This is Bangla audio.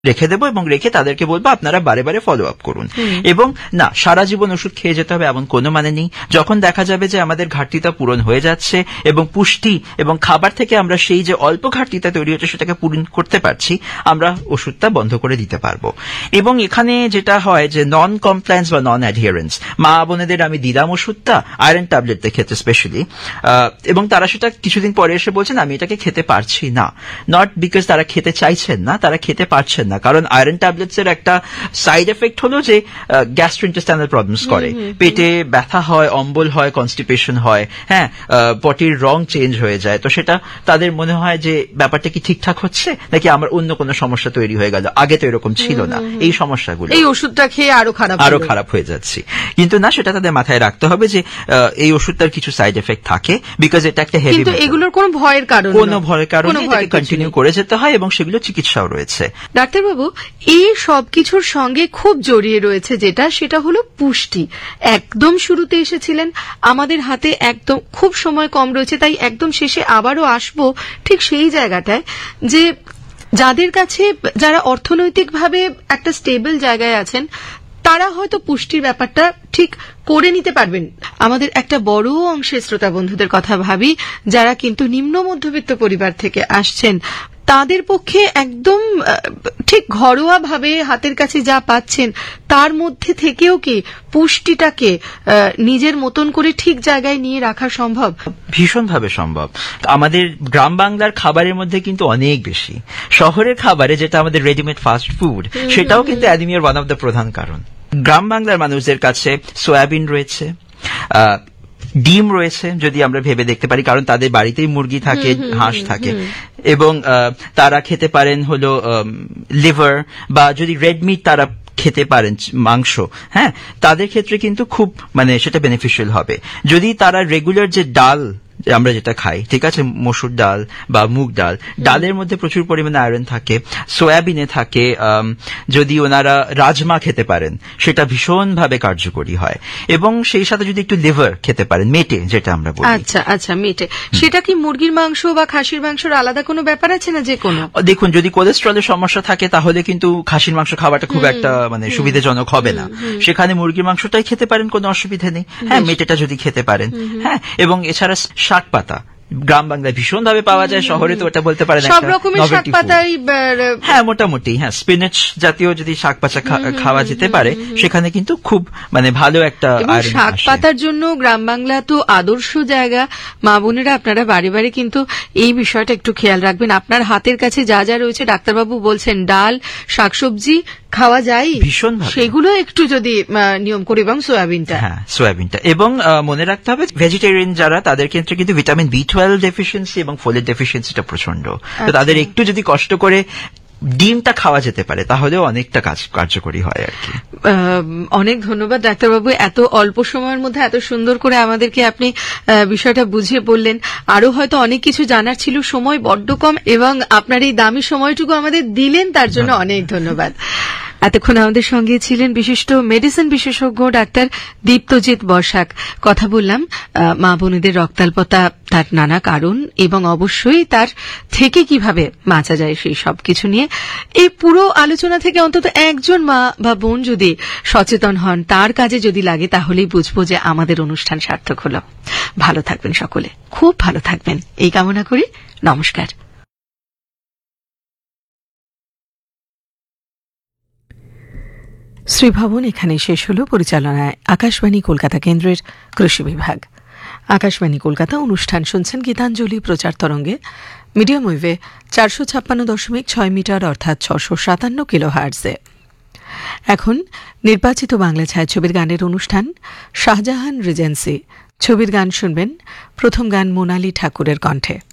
রেখে দেবো এবং রেখে তাদেরকে বলবো আপনারা বারে বারে ফলো আপ করুন। এবং না, সারা জীবন ওষুধ খেয়ে যেতে হবে এমন কোনো মানে নেই। যখন দেখা যাবে যে আমাদের ঘাটতিটা পূরণ হয়ে যাচ্ছে এবং পুষ্টি এবং খাবার থেকে আমরা সেই যে অল্প ঘাটতিটা তৈরি হচ্ছে সেটাকে পূরণ করতে পারছি, আমরা ওষুধটা বন্ধ করে দিতে পারবো। এবং এখানে যেটা হয় যে নন কমপ্লায়েন্স বা নন অ্যাডহিয়ারেন্স, মা বোনেদের আমি দিলাম ওষুধটা আয়রন ট্যাবলেটের ক্ষেত্রে স্পেশালি, এবং তারা সেটা কিছুদিন পরে এসে বলছেন আমি এটাকে খেতে পারছি না। নট বিকজ তারা খেতে চাইছেন না, তারা খেতে পারছেন না, কারণ আয়রন ট্যাবলেটস এর একটা সাইড এফেক্ট হলো যে গ্যাস্ট্রোইন্টেস্টাইনাল প্রবলেমস করে, পেটে ব্যথা হয়, অম্বল হয়, কনস্টিপেশন হয়, হ্যাঁ, পটির রং চেঞ্জ হয়ে যায়। তো সেটা তাদের মনে হয় যে ব্যাপারটা কি ঠিকঠাক হচ্ছে নাকি আমার অন্য কোনো সমস্যা তৈরি হয়ে গেল, আগে তো এরকম ছিল না। এই সমস্যাগুলো এই ওষুধটা খেয়ে আরো খারাপ হয়ে যাচ্ছে। কিন্তু না, সেটা তাদের মাথায় রাখতে হবে যে এই ওষুধটার কিছু সাইড এফেক্ট থাকে, বিকজ এটা একটা হেভি। কিন্তু এগুলোর কোনো ভয়ের কারণে এটাকে কন্টিনিউ করে যেতে হয় এবং সেগুলো চিকিৎসাও রয়েছে। ডাক্তারবাবু, এই সব কিছুর সঙ্গে খুব জড়িয়ে রয়েছে সেটা হলো পুষ্টি। একদম শুরুতে এসেছিলেন, আমাদের হাতে একদম খুব সময় কম রয়েছে, তাই একদম শেষে আবারও আসবো ঠিক সেই জায়গাটায় যে যাদের কাছে, যারা অর্থনৈতিকভাবে একটা স্টেবল জায়গায় আছেন, তারা হয়তো পুষ্টির ব্যাপারটা ঠিক করে নিতে পারবেন। আমাদের একটা বড় অংশের শ্রোতা বন্ধুদের কথা ভাবি যারা কিন্তু নিম্ন মধ্যবিত্ত পরিবার থেকে আসছেন, তাদের পক্ষে একদম ঠিক ঘরোয়া ভাবে হাতের কাছে যা পাচ্ছেন তার মধ্যে থেকেও কি পুষ্টিটাকে নিজের মতন করে ঠিক জায়গায় নিয়ে রাখা সম্ভব? ভীষণভাবে সম্ভব। আমাদের গ্রাম বাংলার খাবারের মধ্যে কিন্তু অনেক বেশি, শহরের খাবারে যেটা আমাদের রেডিমেড ফাস্ট ফুড, সেটাও কিন্তু অ্যানিমিয়ার ওয়ান অফ দ্য প্রধান কারণ। গ্রাম বাংলার মানুষদের কাছে সয়াবিন রয়েছে, ডিম রয়েছে, যদি আমরা ভেবে দেখতে পারি, কারণ তাদের বাড়িতেই মুরগি থাকে, হাঁস থাকে, এবং তারা খেতে পারেন হলো লিভার, বা যদি রেড মিট তারা খেতে পারেন, মাংস, হ্যাঁ, তাদের ক্ষেত্রে কিন্তু খুব সেটা বেনিফিশিয়াল হবে। যদি তারা রেগুলার যে ডাল আমরা যেটা খাই, ঠিক আছে, মসুর ডাল বা মুগ ডাল, ডালের মধ্যে প্রচুর পরিমাণে আয়রন থাকে, সয়াবিনে থাকে, যদি ওনারা রাজমা খেতে পারেন সেটা ভীষণভাবে কার্যকরী হয়। এবং সেই সাথে যদি একটু লিভার খেতে পারেন, মেটে যেটা আমরা বলি। আচ্ছা, মেটে, সেটা কি মুরগির মাংস বা খাসির মাংসের আলাদা কোনো ব্যাপার আছে না? যে কোনো, দেখুন, যদি কোলেস্ট্রলের সমস্যা থাকে তাহলে কিন্তু খাসির মাংস খাওয়াটা খুব একটা সুবিধাজনক হবে না, সেখানে মুরগির মাংসটাই খেতে পারেন, কোনো অসুবিধা নেই। হ্যাঁ, মেটেটা যদি খেতে পারেন, হ্যাঁ। এবং এছাড়া শাক পাতা গ্রাম বাংলায় ভীষণ ভাবে পাওয়া যায়, শহরে তো ওটা বলতে পারেন সব রকমের শাক পাতাই, হ্যাঁ, মোটামুটি, হ্যাঁ, স্পিনাচ জাতীয় যদি শাক পাতা খাওয়া যেতে পারে, সেখানে কিন্তু খুব ভালো একটা আয়রন। শাক পাতার জন্য গ্রাম বাংলা তো আদর্শ জায়গা। মা বোনেরা, আপনারা বারে বারে কিন্তু এই বিষয়টা একটু খেয়াল রাখবেন। আপনার হাতের কাছে যা যা রয়েছে, ডাক্তারবাবু বলছেন ডাল, শাকসবজি খাওয়া যায়, ভীষণ সেগুলো একটু যদি নিয়ম করে, এবং সয়াবিনটা, হ্যাঁ, সয়াবিনটা। এবং মনে রাখতে হবে ভেজিটেরিয়ান যারা, তাদের ক্ষেত্রে কিন্তু ভিটামিন B12 ডেফিসিয়েন্সি এবং ফোলেট ডেফিসিয়েন্সিটা প্রচন্ড। তো তাদের একটু যদি কষ্ট করে ডিমটা খাওয়া যেতে পারে তাহলেও অনেকটা কার্যকরী হয় আর কি। অনেক ধন্যবাদ ডাক্তারবাবু, এত অল্প সময়ের মধ্যে এত সুন্দর করে আমাদেরকে আপনি বিষয়টা বুঝিয়ে বললেন। আরো হয়তো অনেক কিছু জানার ছিল, সময় বড্ড কম, এবং আপনার এই দামি সময়টুকু আমাদের দিলেন, তার জন্য অনেক ধন্যবাদ। এতক্ষণ আমাদের সঙ্গে ছিলেন বিশিষ্ট মেডিসিন বিশেষজ্ঞ ডাক্তার দীপ্তজিৎ বসাক। কথা বললাম মা বোনেদের রক্তাল্পতা, তার নানা কারণ, এবং অবশ্যই তার থেকে কিভাবে বাঁচা যায় সেই সব কিছু নিয়ে। এই পুরো আলোচনা থেকে অন্তত একজন মা বা বোন যদি সচেতন হন, তার কাজে যদি লাগে, তাহলেই বুঝবো যে আমাদের অনুষ্ঠান সার্থক হল। ভালো থাকবেন সকলে, খুব ভালো থাকবেন, এই কামনা করি। নমস্কার। শ্রীভবন এখানে শেষ হল। পরিচালনায় আকাশবাণী কলকাতা কেন্দ্রের কৃষি বিভাগ। আকাশবাণী কলকাতা অনুষ্ঠান শুনছেন গীতাঞ্জলি প্রচার তরঙ্গে, মিডিয়াম ওয়েভে 456.6 মিটার, অর্থাৎ 657 কিলোহার্টজে। এখন নির্বাচিত বাংলা ছায়াছবির গানের অনুষ্ঠান শাহজাহান রিজেন্সি। ছবির গান শুনবেন। প্রথম গান মোনালি ঠাকুরের কণ্ঠে।